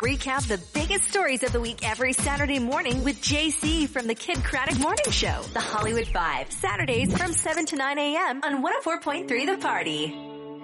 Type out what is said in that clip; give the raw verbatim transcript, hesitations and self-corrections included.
recap the biggest stories of the week every Saturday morning with J C from the Kid Craddock Morning Show. The Hollywood Five, Saturdays from seven to nine a.m. on one oh four point three The Party.